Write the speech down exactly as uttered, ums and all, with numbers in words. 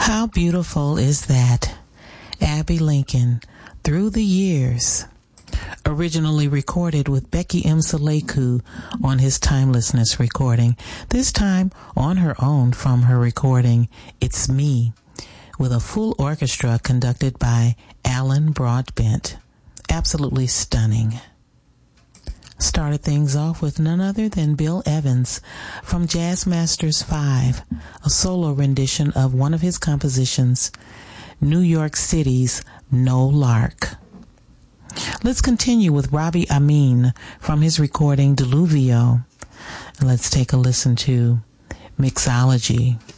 How beautiful is that? Abbey Lincoln, Through the Years. Originally recorded with Becky M. Saleku on his Timelessness recording. This time on her own from her recording, It's Me, with a full orchestra conducted by Alan Broadbent. Absolutely stunning. Started things off with none other than Bill Evans from Jazz Masters five, a solo rendition of one of his compositions, New York City's No Lark. Let's continue with Robbie Amin from his recording Diluvio. Let's take a listen to Mixology.